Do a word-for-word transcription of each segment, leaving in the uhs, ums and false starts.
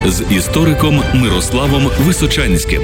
з істориком Мирославом Височанським.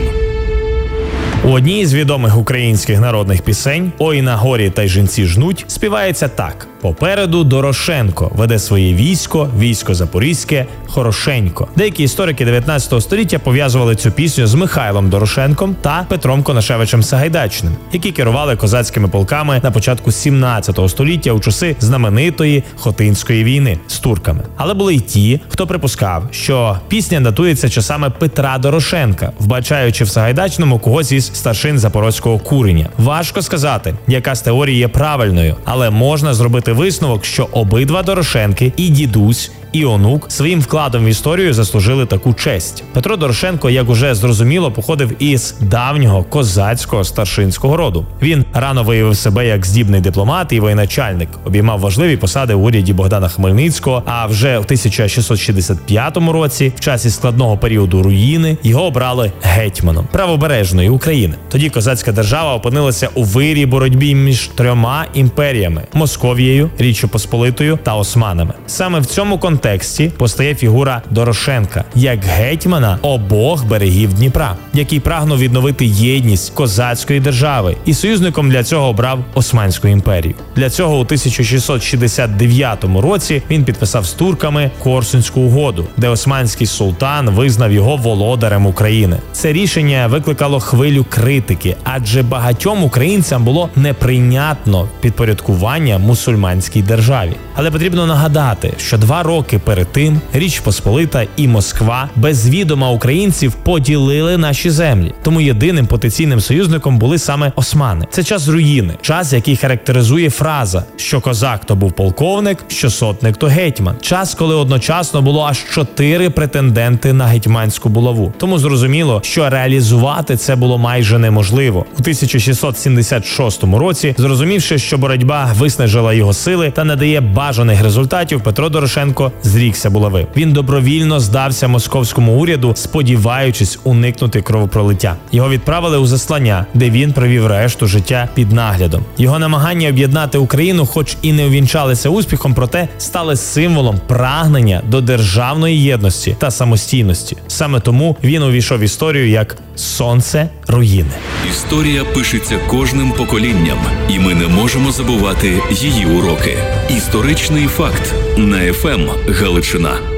У одній з відомих українських народних пісень «Ой на горі та й жінці жнуть» співається так: «Попереду Дорошенко веде своє військо, військо запорізьке, хорошенько». Деякі історики дев'ятнадцятого століття пов'язували цю пісню з Михайлом Дорошенком та Петром Конашевичем Сагайдачним, які керували козацькими полками на початку сімнадцятого століття у часи знаменитої Хотинської війни з турками. Але були й ті, хто припускав, що пісня датується часами Петра Дорошенка, вбачаючи в Сагайдачному когось із старшин запорозького куреня. Важко сказати, яка з теорій є правильною, але можна зробити висновок, що обидва Дорошенки, і дідусь, і онук, своїм вкладом в історію заслужили таку честь. Петро Дорошенко, як уже зрозуміло, походив із давнього козацького старшинського роду. Він рано виявив себе як здібний дипломат і воєначальник, обіймав важливі посади в уряді Богдана Хмельницького, а вже в тисяча шістсот шістдесят п'ятому році, в часі складного періоду руїни, його обрали гетьманом правобережної України. Тоді козацька держава опинилася у вирій боротьбі між трьома імперіями – Московією, Річчю Посполитою та османами. Саме в цьому контексті тексті постає фігура Дорошенка як гетьмана обох берегів Дніпра, який прагнув відновити єдність козацької держави, і союзником для цього обрав Османську імперію. Для цього у тисяча шістсот шістдесят дев'ятому році він підписав з турками Корсунську угоду, де османський султан визнав його володарем України. Це рішення викликало хвилю критики, адже багатьом українцям було неприйнятно підпорядкування мусульманській державі. Але потрібно нагадати, що два роки перед тим Річ Посполита і Москва без відома українців поділили наші землі. Тому єдиним потенційним союзником були саме османи. Це час руїни, час, який характеризує фраза, що козак то був полковник, що сотник то гетьман. Час, коли одночасно було аж чотири претенденти на гетьманську булаву. Тому зрозуміло, що реалізувати це було майже неможливо. У тисяча шістсот сімдесят шостому році, зрозумівши, що боротьба виснажила його сили та не дає бажаних результатів, Петро Дорошенко зрікся булави. Він добровільно здався московському уряду, сподіваючись уникнути кровопролиття. Його відправили у заслання, де він провів решту життя під наглядом. Його намагання об'єднати Україну, хоч і не увінчалися успіхом, проте стали символом прагнення до державної єдності та самостійності. Саме тому він увійшов в історію як «Сонце руїни». Історія пишеться кожним поколінням, і ми не можемо забувати її уроки. Історичний факт на еф ем Галичина.